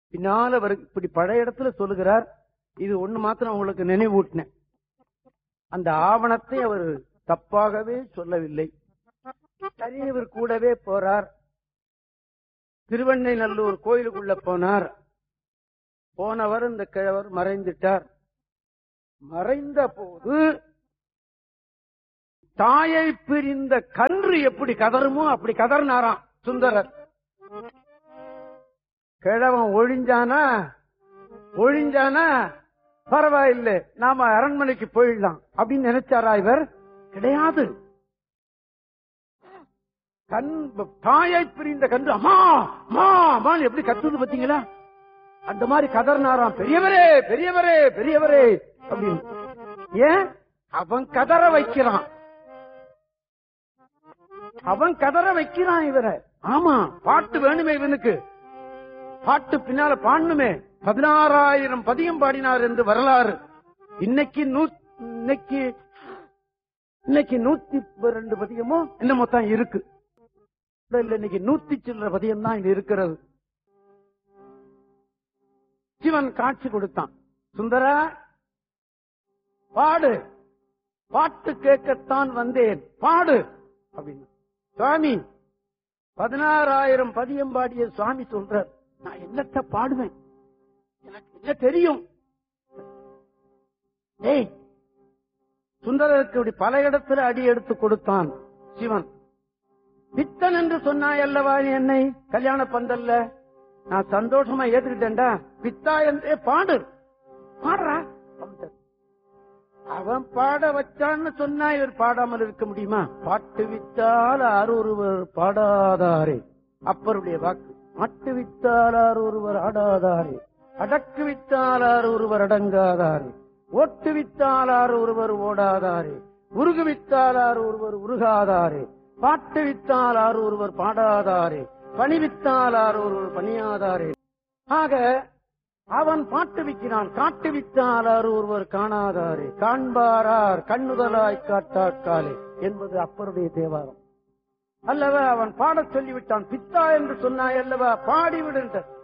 பின்னால அவர் இப்படி பழைய இடத்துல சொல்லுகிறார். இது ஒண்ணு மாத்திரம் உங்களுக்கு நினைவூட்டினேன். அந்த ஆவணத்தை அவர் தப்பாகவே சொல்லவில்லை. தனியவர் கூடவே போறார். திருவெண்ணைநல்லூர் கோயிலுக்குள்ள போனார். போனவர் இந்த கிழவர் மறைந்துட்டார். மறைந்த போது தாயை பிரிந்த கன்று எப்படி கதறுமோ அப்படி கதறினாராம் சுந்தரர். கிழவன் ஒழிஞ்சானா பரவாயில்லை, நாம அரண்மனைக்கு போயிடலாம் அப்படின்னு நினைச்சாரா இவர்? கிடையாது. தாயை பிரிந்த கன்று அம்மா அம்மா எப்படி கத்துது பாத்தீங்களா? அந்த மாதிரி கதறினாராம். பெரியவரே பெரியவரே பெரியவரே அப்படின்னு. ஏன்? அவன் கதற வைக்கிறான். இவரை. ஆமா, பாட்டு வேணுமே இவனுக்கு. பாட்டு பின்னால பாடணுமே. 16,000 பதியம் பாடினார் என்று வரலாறு. இன்னைக்கு 102 பதியமோ என்னமோ தான் இருக்கு. இன்னைக்கு 100 சில்லற பதியம் தான் இது இருக்கிறது. சிவன் காட்சி கொடுத்தான். சுந்தரா பாடு, பாட்டு கேட்கத்தான் வந்தேன், பாடு அப்படின்னு. சுவாமி 16,000 பதியம் பாடிய சுவாமி சொல்றார், நான் என்னத்த பாடுவேன், எனக்கு என்ன தெரியும். ஏய், சுந்தரருக்கு பல இடத்துல அடி எடுத்து கொடுத்தான் சிவன். பித்தன் என்று சொன்னாய் அல்லவா என்னை கல்யாண பந்தல்ல, நான் சந்தோஷமா ஏத்துக்கிட்டேன்டா. பித்தா என்றே பாடு, பாடுறா. அவன் பாட வச்சான்னு சொன்னா இவர் பாடாமல் இருக்க முடியுமா? பாட்டு வித்தால் ஆரொருவர் பாடாதாரே, அப்பருடைய வாக்கு. மாட்டு வித்தால் ஆரொருவர் ஆடாதாரே, அடக்கு வித்தால் ஆரொருவர் அடங்காதாரே, ஓட்டு வித்தால் ஆரொருவர் ஓடாதாரே, உருகு வித்தால் ஆரொருவர் உருகாதாரே, பாட்டு வித்தால் ஆரொருவர் பாடாதாரே, பணிவித்தால் ஆரொருவர் பணியாதாரே. ஆக அவன் பாட்டு விற்கிறான். காட்டு வித்தாளர் ஒருவர் காணாதாரே, காண்பாரார் கண்ணுதலாய் காட்டாக்காலே என்பது அப்பருடைய தேவாரம் அல்லவா? அவன் பாடச் சொல்லிவிட்டான். பித்தா என்று சொன்னாய் அல்லவா, பாடிவிடுன்ற